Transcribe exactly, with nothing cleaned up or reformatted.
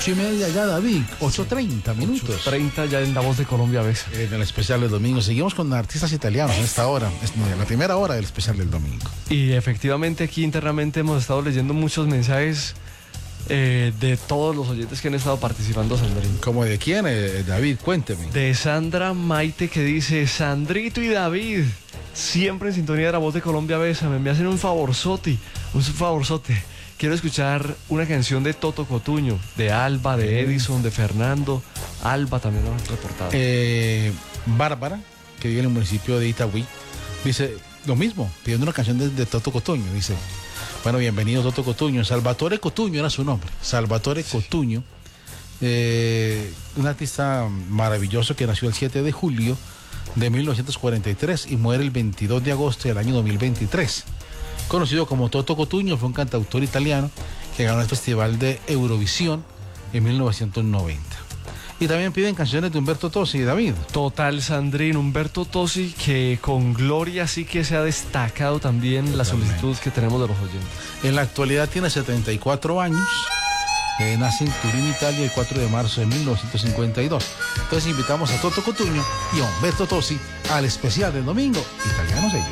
Ocho y media ya, David. Ocho treinta minutos. treinta ya en La Voz de Colombia a veces. En el especial del domingo. Seguimos con artistas italianos en esta hora. Es la primera hora del especial del domingo. Y efectivamente aquí internamente hemos estado leyendo muchos mensajes eh, de todos los oyentes que han estado participando, Sandrín. ¿Cómo de quién, eh, David? Cuénteme. De Sandra Maite, que dice: Sandrito y David, siempre en sintonía de La Voz de Colombia, bésame, me hacen un favorzote, un favorzote. Quiero escuchar una canción de Toto Cotuño, de Alba, de Edison, de Fernando. Alba también lo han reportado. Eh, Bárbara, que vive en el municipio de Itagüí, dice lo mismo, pidiendo una canción de, de Toto Cotuño. Dice: bueno, bienvenido Toto Cotuño. Salvatore Cotuño era su nombre. Salvatore sí. Cotuño, eh, un artista maravilloso que nació el siete de julio de mil novecientos cuarenta y tres y muere el veintidós de agosto del año dos mil veintitrés. Conocido como Toto Cotuño, fue un cantautor italiano que ganó el Festival de Eurovisión en mil novecientos noventa. Y también piden canciones de Humberto Tozzi, David. Total, Sandrín. Humberto Tozzi, que con gloria sí que se ha destacado también. Totalmente. La solicitud que tenemos de los oyentes. En la actualidad tiene setenta y cuatro años. Eh, nace en Turín, Italia, el cuatro de marzo de mil novecientos cincuenta y dos. Entonces invitamos a Toto Cotuño y a Humberto Tozzi al especial del domingo. Italianos ellos.